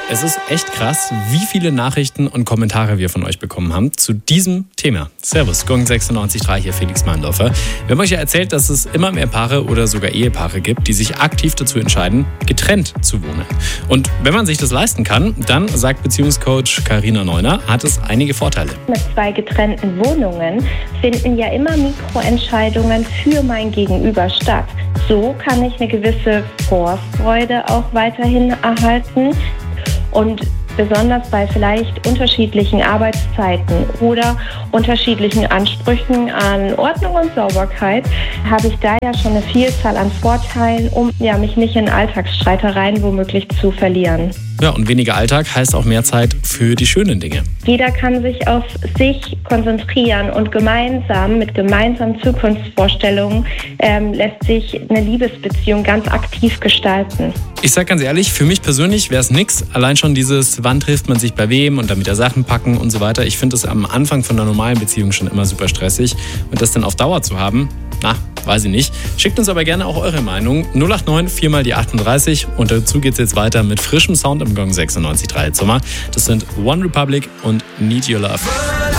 Es ist echt krass, wie viele Nachrichten und Kommentare wir von euch bekommen haben zu diesem Thema. Servus, Gong 96.3, hier Felix Mahndorfer. Wir haben euch ja erzählt, dass es immer mehr Paare oder sogar Ehepaare gibt, die sich aktiv dazu entscheiden, getrennt zu wohnen. Und wenn man sich das leisten kann, dann, sagt Beziehungscoach Carina Neuner, hat es einige Vorteile. Mit 2 getrennten Wohnungen finden ja immer Mikroentscheidungen für mein Gegenüber statt. So kann ich eine gewisse Vorfreude auch weiterhin erhalten. Und besonders bei vielleicht unterschiedlichen Arbeitszeiten oder unterschiedlichen Ansprüchen an Ordnung und Sauberkeit habe ich da ja schon eine Vielzahl an Vorteilen, um mich nicht in Alltagsstreitereien womöglich zu verlieren. Ja, und weniger Alltag heißt auch mehr Zeit für die schönen Dinge. Jeder kann sich auf sich konzentrieren und gemeinsam mit gemeinsamen Zukunftsvorstellungen lässt sich eine Liebesbeziehung ganz aktiv gestalten. Ich sag ganz ehrlich, für mich persönlich wäre es nix. Allein schon dieses, wann trifft man sich bei wem und dann wieder Sachen packen und so weiter. Ich finde es am Anfang von einer normalen Beziehung schon immer super stressig. Und das dann auf Dauer zu haben, weiß ich nicht. Schickt uns aber gerne auch eure Meinung. 089 4 mal die 38. Und dazu geht's jetzt weiter mit frischem Sound im Gong 96.3 Sommer. Das sind One Republic und Need Your Love.